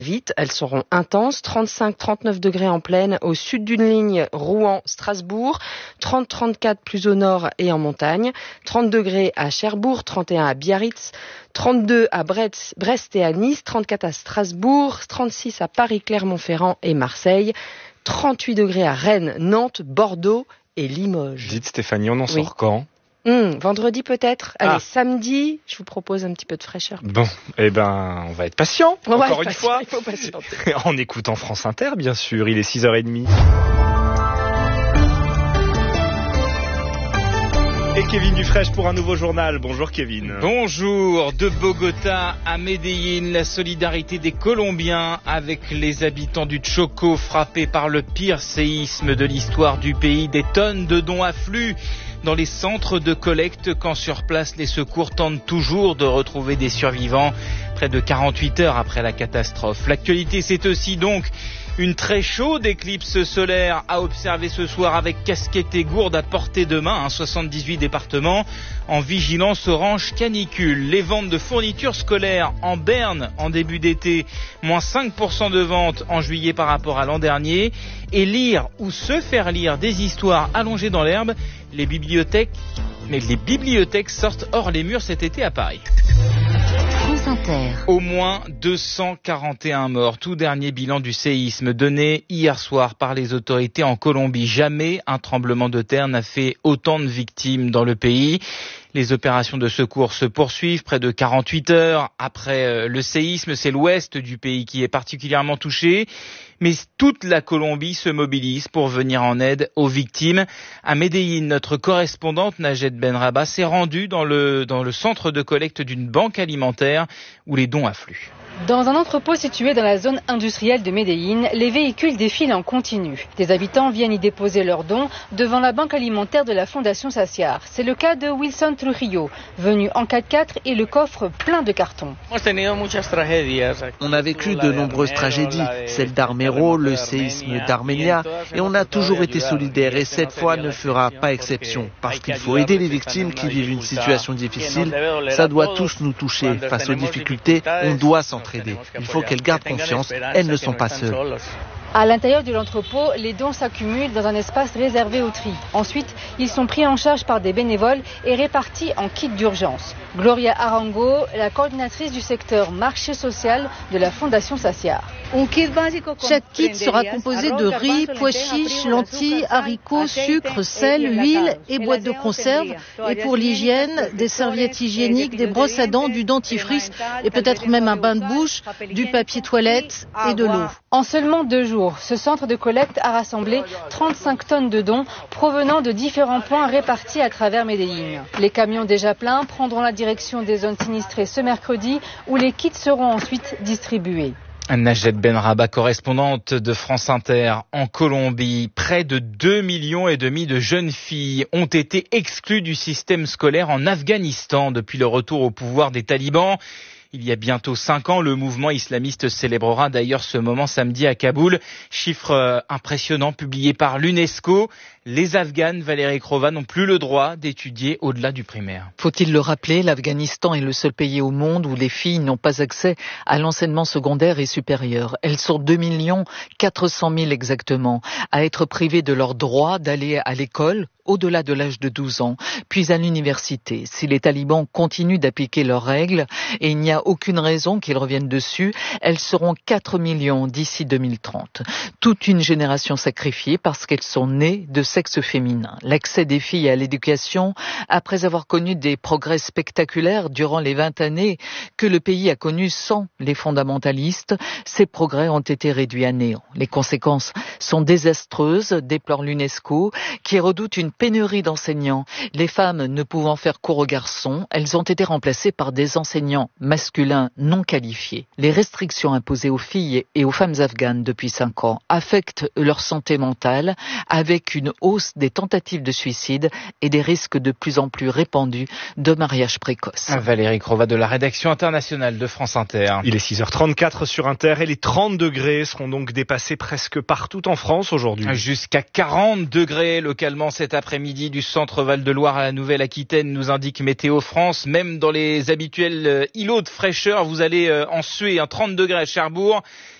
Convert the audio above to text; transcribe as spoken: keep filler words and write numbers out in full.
Vite, elles seront intenses, trente-cinq à trente-neuf degrés en plaine au sud d'une ligne Rouen-Strasbourg, trente à trente-quatre plus au nord et en montagne, trente degrés à Cherbourg, trente et un à Biarritz, trente-deux à Brest, Brest et à Nice, trente-quatre à Strasbourg, trente-six à Paris, Clermont-Ferrand et Marseille, trente-huit degrés à Rennes, Nantes, Bordeaux et Limoges. Dites Stéphanie, on en Oui. sort quand ? Mmh, vendredi peut-être. Allez, Ah. samedi, je vous propose un petit peu de fraîcheur. Bon, eh ben, on va être patient, On va encore être une patient, fois. il faut patienter. En écoutant France Inter, bien sûr, il est six heures trente. Et Kevin Dufresne pour un nouveau journal. Bonjour Kevin. Bonjour. De Bogota à Medellín, la solidarité des Colombiens avec les habitants du Chocó frappés par le pire séisme de l'histoire du pays. Des tonnes de dons affluent dans les centres de collecte quand sur place les secours tentent toujours de retrouver des survivants près de quarante-huit heures après la catastrophe. L'actualité, c'est aussi donc une très chaude éclipse solaire à observer ce soir avec casquette et gourde à portée de main, hein, soixante-dix-huit départements en vigilance orange canicule. Les ventes de fournitures scolaires en berne en début d'été, moins cinq pour cent de ventes en juillet par rapport à l'an dernier. Et lire ou se faire lire des histoires allongées dans l'herbe, les bibliothèques, mais les bibliothèques sortent hors les murs cet été à Paris. France Inter. Au moins deux cent quarante et un morts, tout dernier bilan du séisme donné hier soir par les autorités en Colombie. Jamais un tremblement de terre n'a fait autant de victimes dans le pays. Les opérations de secours se poursuivent près de quarante-huit heures après le séisme. C'est l'ouest du pays qui est particulièrement touché. Mais toute la Colombie se mobilise pour venir en aide aux victimes. À Medellín, notre correspondante Najed Benrabah s'est rendue dans le, dans le centre de collecte d'une banque alimentaire où les dons affluent. Dans un entrepôt situé dans la zone industrielle de Medellín, les véhicules défilent en continu. Des habitants viennent y déposer leurs dons devant la banque alimentaire de la Fondation Saciar. C'est le cas de Wilson Trujillo, venu en quatre-quatre et le coffre plein de cartons. On a vécu de nombreuses tragédies, celle d'Armero, le séisme d'Arménia, et on a toujours été solidaires et cette fois ne fera pas exception. Parce qu'il faut aider les victimes qui vivent une situation difficile, ça doit tous nous toucher. Face aux difficultés, on doit s'entraider. Il faut qu'elles gardent confiance, elles ne sont pas seules. À l'intérieur de l'entrepôt, les dons s'accumulent dans un espace réservé au tri. Ensuite, ils sont pris en charge par des bénévoles et répartis en kits d'urgence. Gloria Arango, la coordinatrice du secteur marché social de la Fondation Saciar. Chaque kit sera composé de riz, pois chiches, lentilles, haricots, sucre, sel, huile et boîtes de conserve. Et pour l'hygiène, des serviettes hygiéniques, des brosses à dents, du dentifrice et peut-être même un bain de bouche, du papier toilette et de l'eau. En seulement deux jours, ce centre de collecte a rassemblé trente-cinq tonnes de dons provenant de différents points répartis à travers Medellín. Les camions déjà pleins prendront la direction des zones sinistrées ce mercredi où les kits seront ensuite distribués. Najed Benrabah, correspondante de France Inter en Colombie. Près de deux millions et demi de jeunes filles ont été exclues du système scolaire en Afghanistan depuis le retour au pouvoir des talibans. Il y a bientôt cinq ans, le mouvement islamiste célébrera d'ailleurs ce moment samedi à Kaboul. Chiffre impressionnant publié par l'UNESCO. Les Afghanes, Valérie Crova, n'ont plus le droit d'étudier au-delà du primaire. Faut-il le rappeler, l'Afghanistan est le seul pays au monde où les filles n'ont pas accès à l'enseignement secondaire et supérieur. Elles sont deux millions quatre cent mille exactement à être privées de leur droit d'aller à l'école au-delà de l'âge de douze ans, puis à l'université. Si les talibans continuent d'appliquer leurs règles, et il n'y a aucune raison qu'ils reviennent dessus, elles seront quatre millions d'ici deux mille trente. Toute une génération sacrifiée parce qu'elles sont nées de sexe féminin. L'accès des filles à l'éducation, après avoir connu des progrès spectaculaires durant les vingt années que le pays a connu sans les fondamentalistes, ces progrès ont été réduits à néant. Les conséquences sont désastreuses, déplore l'UNESCO, qui redoute une pénurie d'enseignants. Les femmes ne pouvant faire cours aux garçons, elles ont été remplacées par des enseignants masculins non qualifiés. Les restrictions imposées aux filles et aux femmes afghanes depuis cinq ans affectent leur santé mentale avec une hausse des tentatives de suicide et des risques de plus en plus répandus de mariage précoce. Valérie Crova de la rédaction internationale de France Inter. Il est six heures trente-quatre sur Inter et les trente degrés seront donc dépassés presque partout en France aujourd'hui. Jusqu'à quarante degrés localement cet après-midi du centre Val-de-Loire à la Nouvelle-Aquitaine, nous indique Météo France. Même dans les habituels îlots de fraîcheur, vous allez en suer, un trente degrés à Cherbourg,